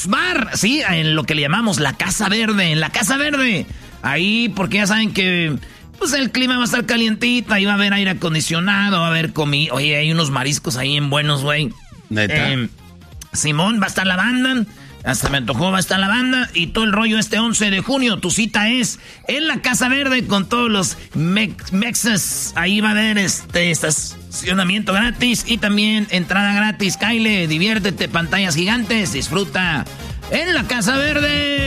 Rocks Bar, sí, en lo que le llamamos la Casa Verde, en la Casa Verde. Ahí, porque ya saben que pues el clima va a estar calientito, ahí va a haber aire acondicionado, va a haber comida. Oye, hay unos mariscos ahí en buenos, güey. ¿Neta? Simón, va a estar la banda. Hasta me antojó, va a estar la banda y todo el rollo este 11 de junio. Tu cita es en la Casa Verde con todos los mexas. Ahí va a haber estacionamiento gratis y también entrada gratis. Kyle, diviértete, pantallas gigantes, disfruta en la Casa Verde.